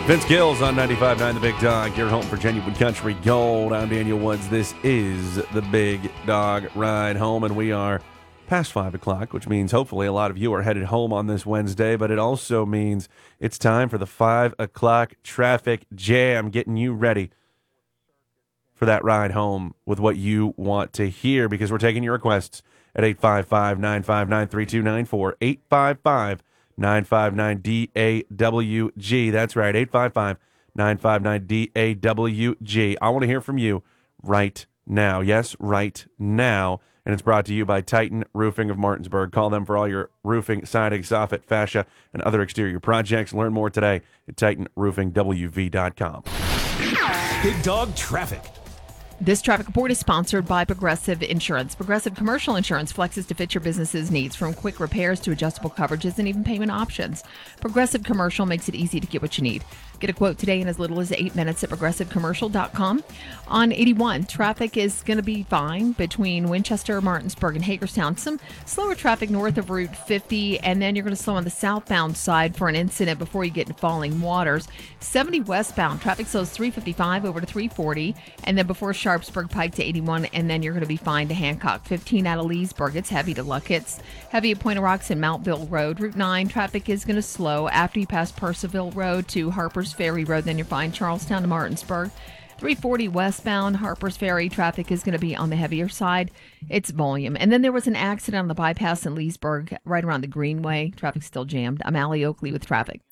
Vince Gills on 95.9 The Big Dog. You're home for Genuine Country Gold. I'm Daniel Woods. This is the Big Dog Ride Home, and we are past 5 o'clock, which means hopefully a lot of you are headed home on this Wednesday, but it also means it's time for the 5 o'clock traffic jam, getting you ready for that ride home with what you want to hear, because we're taking your requests at 855-959-3294, 855-959-DAWG. That's right, 855-959-DAWG. I want to hear from you right now. Yes, right now. And it's brought to you by Titan Roofing of Martinsburg. Call them for all your roofing, siding, soffit, fascia, and other exterior projects. Learn more today at TitanRoofingWV.com. Big Dog Traffic. This traffic report is sponsored by Progressive Insurance. Progressive Commercial Insurance flexes to fit your business's needs, from quick repairs to adjustable coverages and even payment options. Progressive Commercial makes it easy to get what you need. Get a quote today in as little as 8 minutes at progressivecommercial.com. On 81, traffic is going to be fine between Winchester, Martinsburg, and Hagerstown. Some slower traffic north of Route 50, and then you're going to slow on the southbound side for an incident before you get into Falling Waters. 70 westbound, traffic slows 355 over to 340, and then before Sharpsburg Pike to 81, and then you're going to be fine to Hancock. 15 out of Leesburg, it's heavy to Luckett's. Heavy at Point of Rocks and Mountville Road. Route 9, traffic is going to slow after you pass Percival Road to Harper's Ferry Road, then you're fine Charlestown to Martinsburg. 340 westbound Harper's Ferry, traffic is going to be on the heavier side. It's volume. And then there was an accident on the bypass in Leesburg right around the Greenway. Traffic's still jammed. I'm Allie Oakley with traffic.